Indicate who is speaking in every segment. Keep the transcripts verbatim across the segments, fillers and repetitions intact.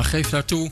Speaker 1: Maar geef nou toe.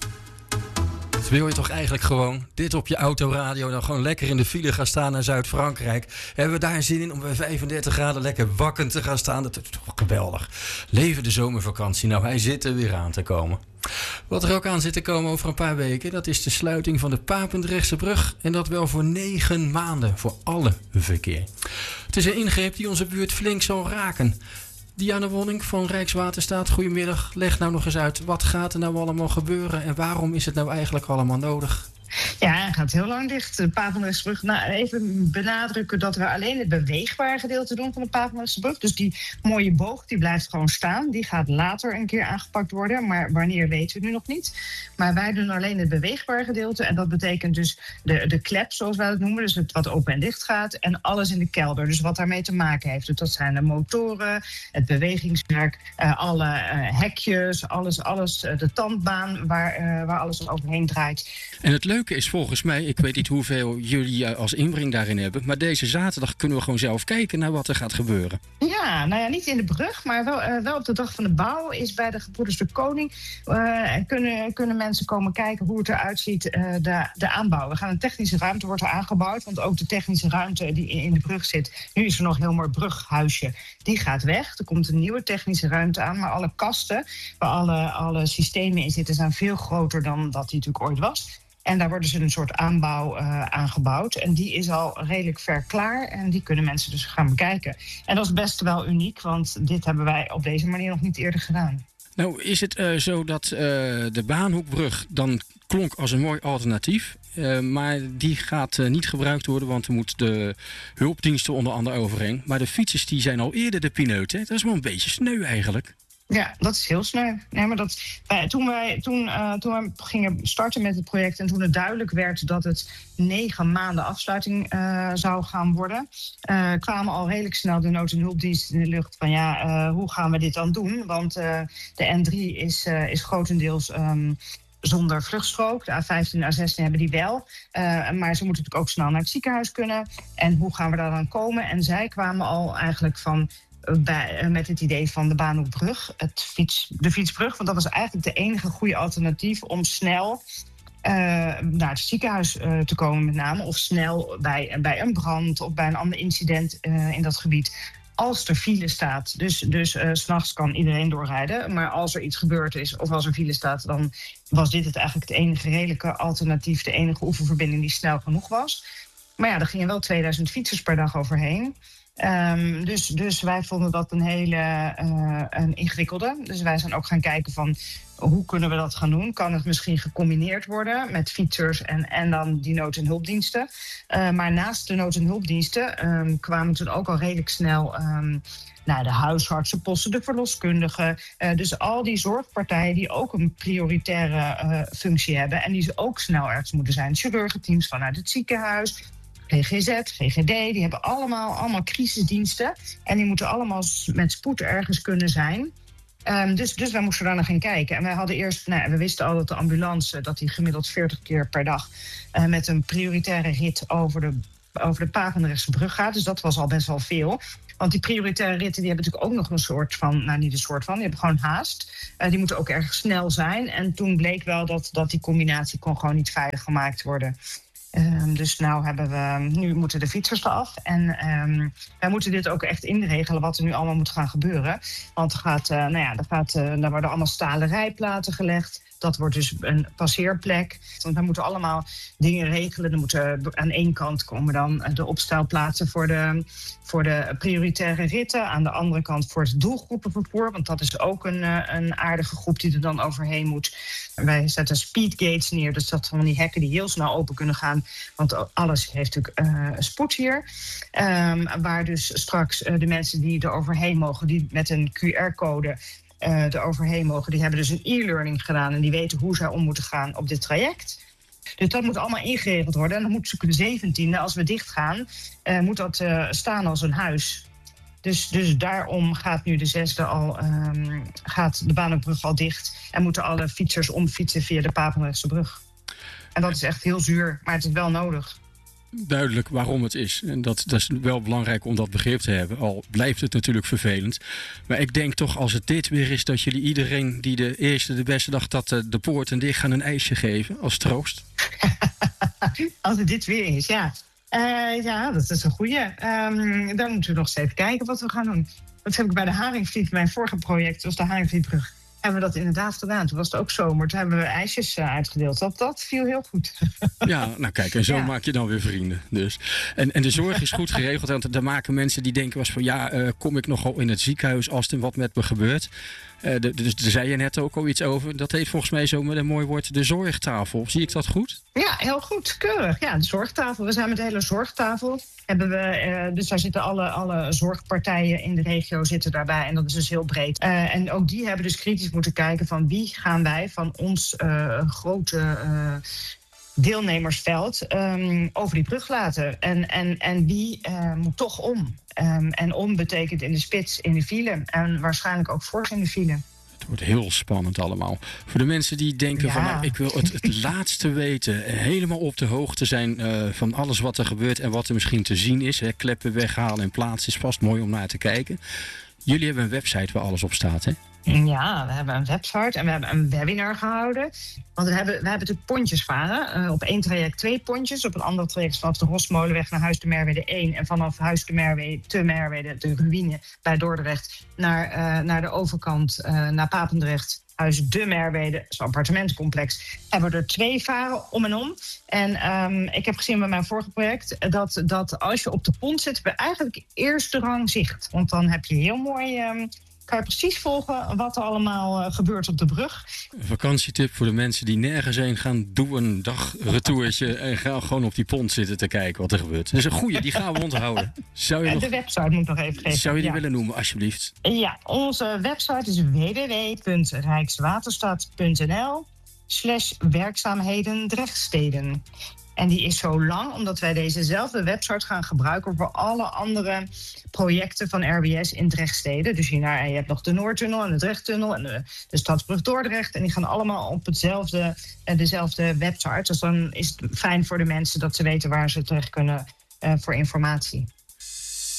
Speaker 1: Dat wil je toch eigenlijk gewoon? Dit op je autoradio, dan gewoon lekker in de file gaan staan naar Zuid-Frankrijk. Hebben we daar zin in om bij vijfendertig graden lekker wakkend te gaan staan? Dat is toch geweldig. Leven de zomervakantie. Nou, hij zit er weer aan te komen. Wat er ook aan zit te komen over een paar weken, dat is de sluiting van de Papendrechtse brug. En dat wel voor negen maanden voor alle verkeer. Het is een ingreep die onze buurt flink zal raken. Diana Wonning van Rijkswaterstaat, goedemiddag. Leg nou nog eens uit, wat gaat er nou allemaal gebeuren en waarom is het nou eigenlijk allemaal nodig?
Speaker 2: Ja, hij gaat heel lang dicht. De Papendrechtse brug. Nou, even benadrukken dat we alleen het beweegbare gedeelte doen van de Papendrechtse brug. Dus die mooie boog, die blijft gewoon staan. Die gaat later een keer aangepakt worden. Maar wanneer weten we nu nog niet. Maar wij doen alleen het beweegbare gedeelte. En dat betekent dus de, de klep, zoals wij het noemen. Dus het wat open en dicht gaat. En alles in de kelder. Dus wat daarmee te maken heeft. Dus dat zijn de motoren, het bewegingswerk, uh, alle uh, hekjes, alles, alles uh, de tandbaan waar, uh, waar alles overheen draait.
Speaker 1: En het leuke is volgens mij, ik weet niet hoeveel jullie als inbreng daarin hebben, maar deze zaterdag kunnen we gewoon zelf kijken naar wat er gaat gebeuren.
Speaker 2: Ja, nou ja, niet in de brug, maar wel, uh, wel op de dag van de bouw is bij de Gebroeders de Koning. Uh, kunnen, kunnen mensen komen kijken hoe het eruit ziet, uh, de, de aanbouw. We gaan een technische ruimte wordt er aangebouwd, want ook de technische ruimte die in de brug zit, nu is er nog een heel mooi brughuisje, die gaat weg. Er komt een nieuwe technische ruimte aan, maar alle kasten waar alle, alle systemen in zitten zijn veel groter dan dat die natuurlijk ooit was. En daar worden ze een soort aanbouw uh, aangebouwd. En die is al redelijk ver klaar. En die kunnen mensen dus gaan bekijken. En dat is best wel uniek, want dit hebben wij op deze manier nog niet eerder gedaan.
Speaker 1: Nou, is het uh, zo dat uh, de Baanhoekbrug dan klonk als een mooi alternatief. Uh, maar die gaat uh, niet gebruikt worden, want er moet de hulpdiensten onder andere overheen. Maar de fietsers die zijn al eerder de pineut, hè? Dat is wel een beetje sneu eigenlijk.
Speaker 2: Ja, dat is heel sneu. Nee, maar dat, wij, toen, wij, toen, uh, toen wij gingen starten met het project en toen het duidelijk werd dat het negen maanden afsluiting uh, zou gaan worden, uh, kwamen al redelijk snel de nood- en hulpdiensten in de lucht van ja, uh, hoe gaan we dit dan doen? Want uh, de N drie is, uh, is grotendeels Um, zonder vluchtstrook. De A vijftien en A zestien hebben die wel. Uh, maar ze moeten natuurlijk ook snel naar het ziekenhuis kunnen. En hoe gaan we daar dan komen? En zij kwamen al eigenlijk van Bij, met het idee van de Baanhoekbrug, het fiets, de fietsbrug. Want dat was eigenlijk de enige goede alternatief om snel uh, naar het ziekenhuis uh, te komen met name. Of snel bij, bij een brand of bij een ander incident uh, in dat gebied. Als er file staat, dus, dus uh, 's nachts kan iedereen doorrijden. Maar als er iets gebeurd is of als er file staat, dan was dit het eigenlijk het enige redelijke alternatief. De enige oefenverbinding die snel genoeg was. Maar ja, er gingen wel tweeduizend fietsers per dag overheen. Um, dus, dus wij vonden dat een hele uh, een ingewikkelde. Dus wij zijn ook gaan kijken van hoe kunnen we dat gaan doen? Kan het misschien gecombineerd worden met fietsers en, en dan die nood- en hulpdiensten? Uh, maar naast de nood- en hulpdiensten um, kwamen toen ook al redelijk snel Um, Nou, de huisartsenposten, de verloskundigen. Uh, dus al die zorgpartijen die ook een prioritaire uh, functie hebben en die ze ook snel ergens moeten zijn. Chirurgenteams vanuit het ziekenhuis, G G Z, G G D, die hebben allemaal, allemaal crisisdiensten. En die moeten allemaal met spoed ergens kunnen zijn. Um, dus, dus wij moesten daar naar gaan kijken. En wij hadden eerst, nou, we wisten al dat de ambulance, dat die gemiddeld veertig keer per dag uh, met een prioritaire rit over de, over de Papendrechtse brug gaat. Dus dat was al best wel veel. Want die prioritaire ritten die hebben natuurlijk ook nog een soort van, nou niet een soort van, die hebben gewoon haast. Uh, die moeten ook erg snel zijn. En toen bleek wel dat, dat die combinatie kon gewoon niet veilig gemaakt worden. Um, dus nou hebben we, nu moeten de fietsers eraf. En um, wij moeten dit ook echt inregelen wat er nu allemaal moet gaan gebeuren. Want er gaat, uh, nou ja, er gaat, uh, daar worden allemaal stalen rijplaten gelegd. Dat wordt dus een passeerplek. Want we moeten allemaal dingen regelen. Er moeten aan één kant komen dan de opstelplaatsen voor de, voor de prioritaire ritten. Aan de andere kant voor het doelgroepenvervoer. Want dat is ook een, een aardige groep die er dan overheen moet. Wij zetten speedgates neer. Dus dat van die hekken die heel snel open kunnen gaan. Want alles heeft natuurlijk uh, spoed hier. Um, waar dus straks uh, de mensen die er overheen mogen, die met een Q R-code Uh, er overheen mogen, die hebben dus een e-learning gedaan en die weten hoe zij om moeten gaan op dit traject. Dus dat moet allemaal ingeregeld worden. En dan moet de zeventiende, als we dicht gaan, uh, moet dat uh, staan als een huis. Dus, dus daarom gaat nu de zesde al, um, gaat de Baanhoekbrug al dicht en moeten alle fietsers omfietsen via de Papendrechtse brug. En dat is echt heel zuur, maar het is wel nodig.
Speaker 1: duidelijk waarom het is. En dat, dat is wel belangrijk om dat begrip te hebben. Al blijft het natuurlijk vervelend. Maar ik denk toch, als het dit weer is, dat jullie iedereen die de eerste, de beste dag dat de, de poorten dicht gaan een ijsje geven als troost.
Speaker 2: Als het dit weer is, ja. Uh, ja, dat is een goeie. Um, dan moeten we nog eens even kijken wat we gaan doen. Dat heb ik bij de Haringvliet, mijn vorige project, was de Haringvlietbrug. Hebben we dat inderdaad gedaan. Toen was het ook zomer. Toen hebben we ijsjes uh, uitgedeeld. Dat, dat viel heel goed.
Speaker 1: Ja, nou kijk, en zo ja. maak je dan weer vrienden. Dus. En, en de zorg is goed geregeld. Want daar maken mensen die denken was van... ja, uh, kom ik nogal in het ziekenhuis als er wat met me gebeurt? Uh, de, dus daar zei je net ook al iets over. Dat heet volgens mij zo met een mooi woord de zorgtafel. Zie ik dat goed?
Speaker 2: Ja, heel goed. Keurig. Ja, de zorgtafel. We zijn met de hele zorgtafel. Hebben we, uh, dus daar zitten alle, alle zorgpartijen in de regio zitten daarbij. En dat is dus heel breed. Uh, en ook die hebben dus kritisch moeten kijken van wie gaan wij van ons uh, grote uh, deelnemersveld um, over die brug laten. En, en, en wie uh, moet toch om. Um, en om betekent in de spits, in de file. En waarschijnlijk ook fors in de file.
Speaker 1: Het wordt heel spannend allemaal. Voor de mensen die denken ja. van nou, ik wil het, het laatste weten. Helemaal op de hoogte zijn uh, van alles wat er gebeurt en wat er misschien te zien is. Hè. Kleppen weghalen en plaatsen is vast mooi om naar te kijken. Jullie hebben een website waar alles op staat, hè?
Speaker 2: Ja, we hebben een website en we hebben een webinar gehouden. Want we hebben, we hebben natuurlijk pontjes varen. Uh, op één traject twee pontjes. Op een ander traject vanaf de Rosmolenweg naar Huis de Merwede één. En vanaf Huis de Merwede, te Merwede, de ruïne bij Dordrecht... naar, uh, naar de overkant, uh, naar Papendrecht. Huis de Merwede, zo'n appartementencomplex. Hebben we er twee varen om en om. En um, ik heb gezien bij mijn vorige project... Dat, dat als je op de pont zit, we eigenlijk eerste rang zicht. Want dan heb je heel mooi... Um, kan je precies volgen wat er allemaal uh, gebeurt op de brug.
Speaker 1: Een vakantietip voor de mensen die nergens heen gaan. Doe een dagretourtje en ga gewoon op die pont zitten te kijken wat er gebeurt. Dat is een goeie, die gaan we onthouden. Zou je nog,
Speaker 2: de website moet ik nog even geven.
Speaker 1: Zou je die
Speaker 2: ja.
Speaker 1: willen noemen, alsjeblieft?
Speaker 2: Ja, onze website is w w w punt rijkswaterstaat punt n l slash werkzaamheden Drechtsteden. En die is zo lang omdat wij dezezelfde website gaan gebruiken voor alle andere projecten van R W S in Drechtsteden. Dus hierna, je hebt nog de Noordtunnel en de Drechttunnel en de, de Stadsbrug Dordrecht. En die gaan allemaal op hetzelfde, dezelfde website. Dus dan is het fijn voor de mensen dat ze weten waar ze terecht kunnen uh, voor informatie.